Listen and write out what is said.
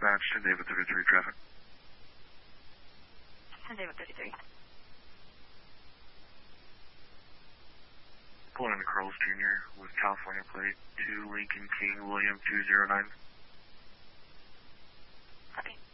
dispatch to David 33 traffic. David 33. Pulling into Carlos Jr. with California plate 2 Lincoln King William 209. Copy.